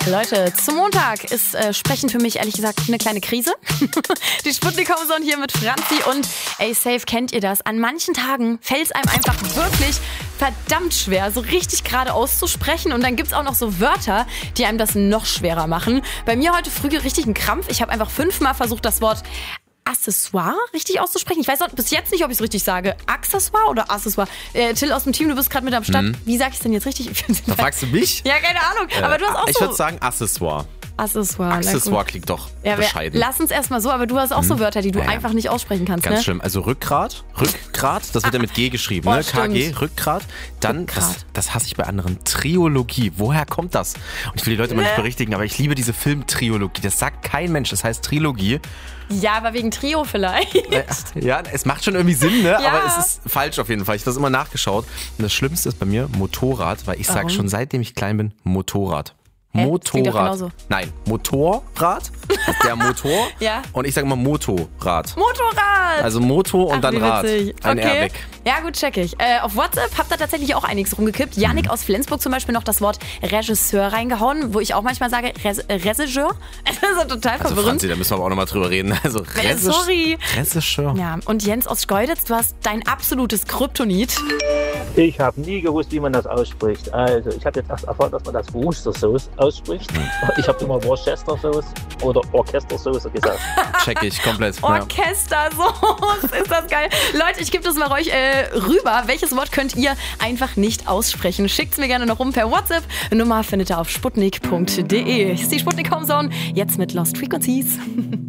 Leute, zum Montag ist Sprechen für mich ehrlich gesagt eine kleine Krise. Die Sputnik-Homezone hier mit Franzi und safe kennt ihr das. An manchen Tagen fällt es einem einfach wirklich verdammt schwer, so richtig gerade auszusprechen. Und dann gibt es auch noch so Wörter, die einem das noch schwerer machen. Bei mir heute früh richtig ein Krampf. Ich habe einfach 5-mal versucht, das Wort Accessoire richtig auszusprechen. Ich weiß auch bis jetzt nicht, ob ich es richtig sage. Accessoire oder Accessoire? Till aus dem Team, du bist gerade mit am Start. Wie sag ich es denn jetzt richtig? Da fragst du mich? Ja, keine Ahnung. Aber du hast auch Ich würde sagen Accessoire. Accessoire klingt doch ja, bescheiden. Lass uns erstmal so, aber du hast auch so Wörter, die du einfach nicht aussprechen kannst. Ganz ne? schlimm. Also Rückgrat, das wird ja mit G geschrieben, ne? KG, Rückgrat. Dann, das hasse ich bei anderen, Triologie. Woher kommt das? Und ich will die Leute mal nicht berichtigen, aber ich liebe diese Filmtriologie. Das sagt kein Mensch, das heißt Trilogie. Ja, aber wegen Trio vielleicht. Ja, es macht schon irgendwie Sinn, ne? Ja. Aber es ist falsch auf jeden Fall. Ich habe das immer nachgeschaut. Und das Schlimmste ist bei mir Motorrad, weil ich sage schon seitdem ich klein bin, Motorrad. Das klingt doch Motorrad. genauso. Nein, Motorrad. Das ist der Motor. Ja. Und ich sage immer Motorrad. Motorrad! Also Motor und Ach, dann wie Rad. witzig. Ein Okay. Airbag. Ja gut, check ich. Auf WhatsApp habt ihr tatsächlich auch einiges rumgekippt. Yannick aus Flensburg zum Beispiel noch das Wort Regisseur reingehauen, wo ich auch manchmal sage Regisseur. Das ist so total Also verwirrend. Franzi, da müssen wir aber auch nochmal drüber reden. Also Sorry. Regisseur. Ja, und Jens aus Schkeuditz, du hast dein absolutes Kryptonit. Ich habe nie gewusst, wie man das ausspricht. Also, ich habe jetzt erst erfahren, dass man das Worcestersauce ausspricht. Ich habe immer Worcestersauce oder Orchestersauce gesagt. Check ich komplett. Ja. Orchestersauce, ist das geil. Leute, ich gebe das mal euch rüber. Welches Wort könnt ihr einfach nicht aussprechen? Schickt's mir gerne noch rum per WhatsApp. Nummer findet ihr auf sputnik.de. Ist die Sputnik Homezone jetzt mit Lost Frequencies.